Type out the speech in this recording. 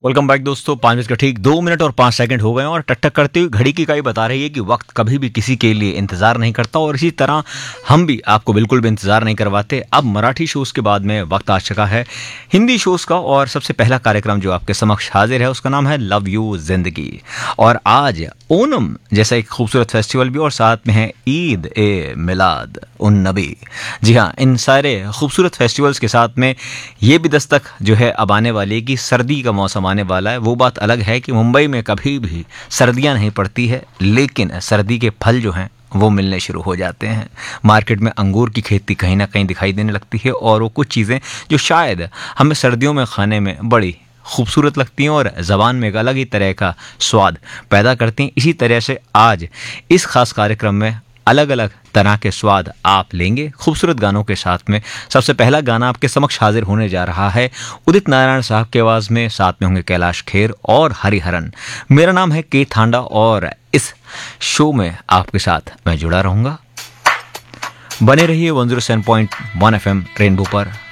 Welcome back दोस्तों। 5 बज कर ठीक 2 मिनट और 5 सेकंड हो गए हैं और टक टक करते हुए घड़ी की इकाई बता रही है कि वक्त कभी भी किसी के लिए इंतजार नहीं करता और इसी तरह हम भी आपको बिल्कुल भी इंतजार नहीं करवाते। अब मराठी शोज के बाद में वक्त आ चुका है हिंदी शोज का और सबसे पहला कार्यक्रम जो आपके समक्ष हाजिर है उसका नाम है लव यू जिंदगी। और आज ओनम जैसा एक खूबसूरत फेस्टिवल भी और साथ में है ईद ए मिलाद उन नबी। जी हाँ, इन सारे खूबसूरत फेस्टिवल्स के साथ में ये भी दस्तक जो है अब आने वाली है कि सर्दी का मौसम आने वाला है। वो बात अलग है कि मुंबई में कभी भी सर्दियां नहीं पड़ती है, लेकिन सर्दी के फल जो हैं वो मिलने शुरू हो जाते हैं। मार्केट में अंगूर की खेती कहीं ना कहीं दिखाई देने लगती है और वो कुछ चीज़ें जो शायद हमें सर्दियों में खाने में बड़ी खूबसूरत लगती हैं और ज़बान में एक अलग ही तरह का स्वाद पैदा करती हैं। इसी तरह से आज इस खास कार्यक्रम में अलग अलग तरह के स्वाद आप लेंगे खूबसूरत गानों के साथ में। सबसे पहला गाना आपके समक्ष हाजिर होने जा रहा है उदित नारायण साहब की आवाज़ में, साथ में होंगे कैलाश खेर और हरिहरन। मेरा नाम है के थांडा और इस शो में आपके साथ मैं जुड़ा रहूँगा। बने रहिए 107.1 FM रेनबो पर।